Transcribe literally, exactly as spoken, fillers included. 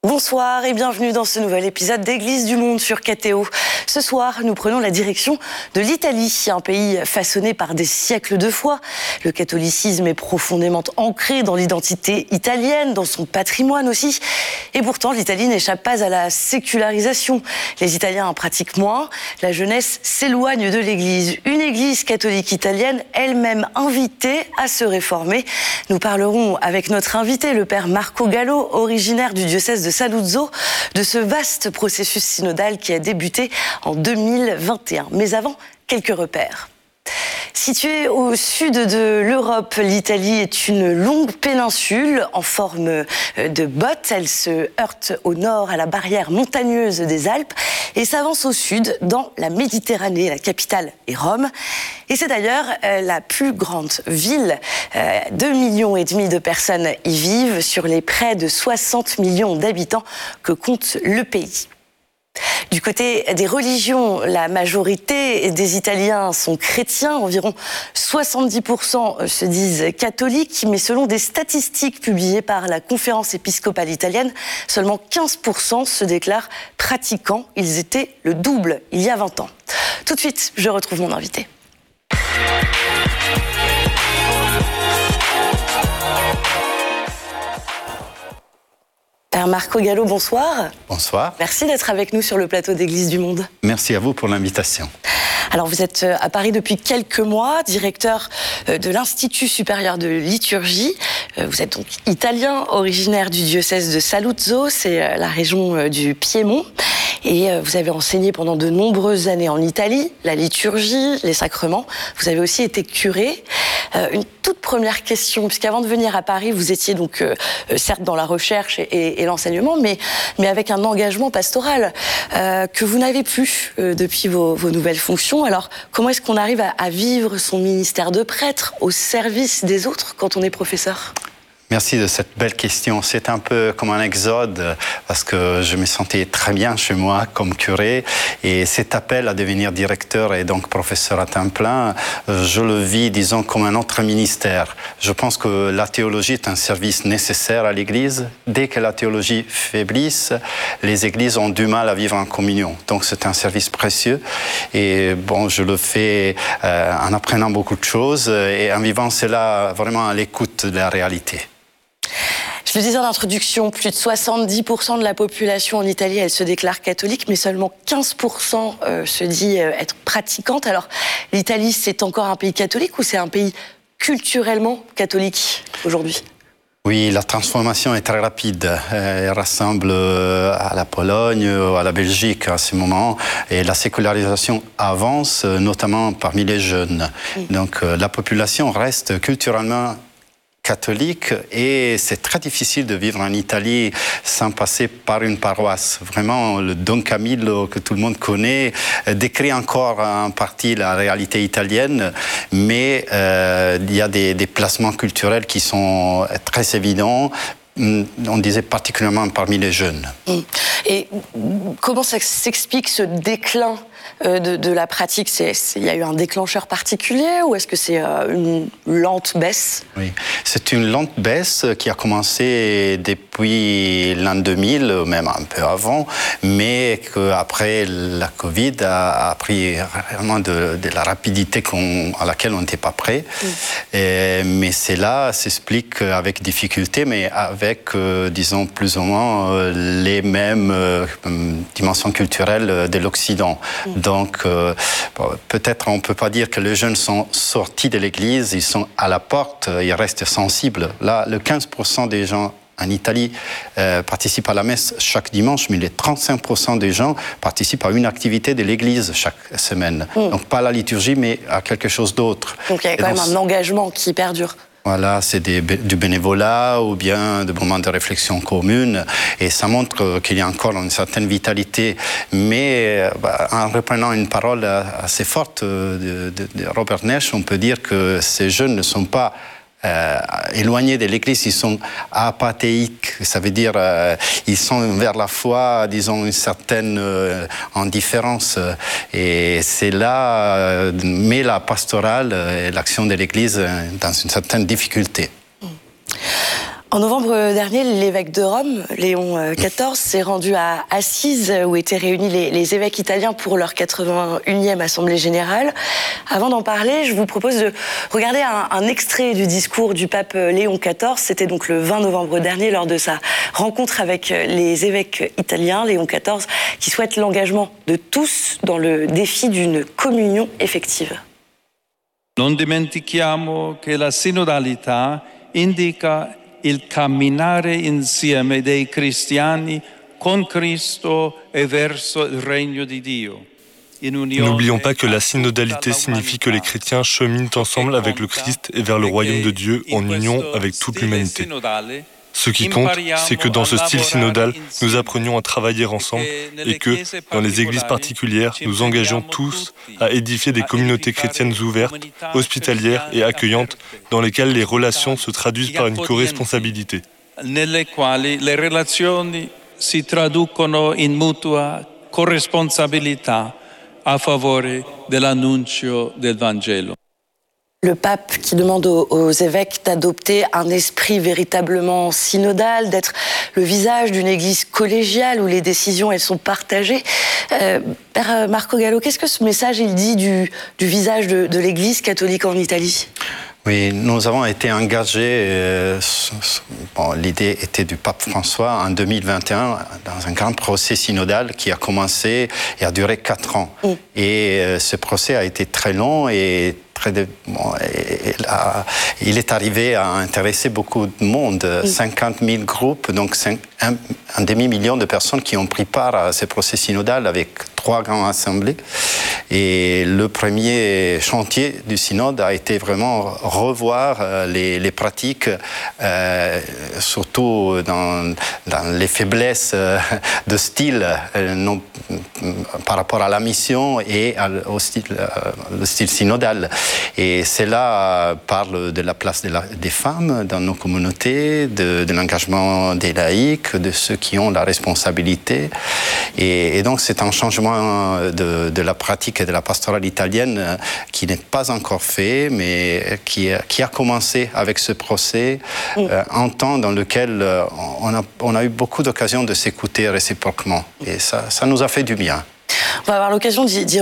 Bonsoir et bienvenue dans ce nouvel épisode d'Église du Monde sur K T O. Ce soir, nous prenons la direction de l'Italie, un pays façonné par des siècles de foi. Le catholicisme est profondément ancré dans l'identité italienne, dans son patrimoine aussi. Et pourtant, l'Italie n'échappe pas à la sécularisation. Les Italiens en pratiquent moins, la jeunesse s'éloigne de l'Église. Une Église catholique italienne, elle-même invitée à se réformer. Nous parlerons avec notre invité, le père Marco Gallo, originaire du diocèse de Saluzzo, de ce vaste processus synodal qui a débuté en deux mille vingt et un. Mais avant, quelques repères. Située au sud de l'Europe, l'Italie est une longue péninsule en forme de botte. Elle se heurte au nord à la barrière montagneuse des Alpes et s'avance au sud dans la Méditerranée. La capitale est Rome. Et c'est d'ailleurs la plus grande ville. deux millions et demi de personnes y vivent sur les près de soixante millions d'habitants que compte le pays. Du côté des religions, la majorité des Italiens sont chrétiens, environ soixante-dix pour cent se disent catholiques, mais selon des statistiques publiées par la Conférence épiscopale italienne, seulement quinze pour cent se déclarent pratiquants. Ils étaient le double il y a vingt ans. Tout de suite, je retrouve mon invité. Père Marco Gallo, bonsoir. Bonsoir. Merci d'être avec nous sur le plateau d'Église du Monde. Merci à vous pour l'invitation. Alors, vous êtes à Paris depuis quelques mois, directeur de l'Institut supérieur de liturgie. Vous êtes donc italien, originaire du diocèse de Saluzzo, c'est la région du Piémont. Et vous avez enseigné pendant de nombreuses années en Italie, la liturgie, les sacrements. Vous avez aussi été curé. Euh, une toute première question, puisqu'avant de venir à Paris, vous étiez donc euh, certes dans la recherche et, et, et l'enseignement, mais, mais avec un engagement pastoral euh, que vous n'avez plus euh, depuis vos, vos nouvelles fonctions. Alors, comment est-ce qu'on arrive à, à vivre son ministère de prêtre au service des autres quand on est professeur ? Merci de cette belle question. C'est un peu comme un exode parce que je me sentais très bien chez moi comme curé et cet appel à devenir directeur et donc professeur à temps plein, je le vis, disons, comme un autre ministère. Je pense que la théologie est un service nécessaire à l'Église. Dès que la théologie faiblisse, les églises ont du mal à vivre en communion. Donc c'est un service précieux et bon, je le fais euh, en apprenant beaucoup de choses et en vivant cela vraiment à l'écoute de la réalité. Je le disais en introduction, plus de soixante-dix pour cent de la population en Italie, elle se déclare catholique, mais seulement quinze pour cent euh, se dit euh, être pratiquante. Alors, l'Italie, c'est encore un pays catholique ou c'est un pays culturellement catholique aujourd'hui ? Oui, la transformation est très rapide. Elle rassemble à la Pologne, à la Belgique à ce moment, et la sécularisation avance, notamment parmi les jeunes. Mmh. Donc, la population reste culturellement catholique et c'est très difficile de vivre en Italie sans passer par une paroisse. Vraiment, le Don Camillo que tout le monde connaît décrit encore en partie la réalité italienne, mais euh, il y a des, des placements culturels qui sont très évidents. On disait particulièrement parmi les jeunes. Et comment ça s'explique ce déclin de, de la pratique ? c'est, c'est, Il y a eu un déclencheur particulier ou est-ce que c'est une lente baisse ? Oui, c'est une lente baisse qui a commencé depuis l'an deux mille, même un peu avant, mais qu'après la Covid a, a pris vraiment de, de la rapidité qu'on, à laquelle on n'était pas prêt. Mm. Et, mais cela s'explique avec difficulté, mais avec avec, euh, disons, plus ou moins euh, les mêmes euh, dimensions culturelles de l'Occident. Mmh. Donc, euh, peut-être on ne peut pas dire que les jeunes sont sortis de l'Église, ils sont à la porte, ils restent sensibles. Là, le quinze pour cent des gens en Italie euh, participent à la messe chaque dimanche, mais les trente-cinq pour cent des gens participent à une activité de l'Église chaque semaine. Mmh. Donc, pas à la liturgie, mais à quelque chose d'autre. Donc, il y a quand Et même donc, un engagement qui perdure. Voilà, c'est des, du bénévolat ou bien des moments de réflexion commune et ça montre qu'il y a encore une certaine vitalité. Mais bah, en reprenant une parole assez forte de, de, de Robert Nesch, on peut dire que ces jeunes ne sont pas Euh, éloignés de l'Église, ils sont apathéiques, ça veut dire euh, ils sont vers la foi, disons, une certaine euh, indifférence. Et c'est là, euh, met la pastorale et l'action de l'Église dans une certaine difficulté. En novembre dernier, l'évêque de Rome, Léon quatorze, s'est rendu à Assise, où étaient réunis les, les évêques italiens pour leur quatre-vingt-unième Assemblée générale. Avant d'en parler, je vous propose de regarder un, un extrait du discours du pape Léon quatorze. C'était donc le vingt novembre dernier, lors de sa rencontre avec les évêques italiens. Léon quatorze qui souhaite l'engagement de tous dans le défi d'une communion effective. Non dimentichiamo che la sinodalità indica il camminare insieme dei cristiani con Cristo e verso il regno di Dio. N'oublions pas que la synodalité signifie que les chrétiens cheminent ensemble avec le Christ et vers le royaume de Dieu en union avec toute l'humanité. Ce qui compte, c'est que dans ce style synodal, nous apprenions à travailler ensemble et que, dans les églises particulières, nous engagions tous à édifier des communautés chrétiennes ouvertes, hospitalières et accueillantes, dans lesquelles les relations se traduisent par une co-responsabilité. Nelle quali le relazioni si traducono in mutua corresponsabilità a favore dell'annuncio del Vangelo. Le pape qui demande aux, aux évêques d'adopter un esprit véritablement synodal, d'être le visage d'une église collégiale où les décisions elles sont partagées. Euh, Père Marco Gallo, qu'est-ce que ce message il dit du, du visage de, de l'église catholique en Italie ? Oui, nous avons été engagés, euh, bon, l'idée était du pape François en deux mille vingt et un dans un grand procès synodal qui a commencé et a duré quatre ans. Mm. Et euh, ce procès a été très long et très de, bon, et, et là, il est arrivé à intéresser beaucoup de monde, mm. cinquante mille groupes, donc cinq, un, un demi-million de personnes qui ont pris part à ce procès synodal avec trois grandes assemblées. Et le premier chantier du synode a été vraiment revoir euh, les, les pratiques, euh, surtout dans, dans les faiblesses euh, de style euh, non, par rapport à la mission et à, au style, euh, le style synodal. Et cela parle de la place de la, des femmes dans nos communautés, de, de l'engagement des laïcs, de ceux qui ont la responsabilité. Et, et donc c'est un changement de, de la pratique et de la pastorale italienne qui n'est pas encore fait, mais qui, qui a commencé avec ce procès, mm. euh, un temps dans lequel on a, on a eu beaucoup d'occasions de s'écouter réciproquement. Et ça, ça nous a fait du bien. On va avoir l'occasion d'y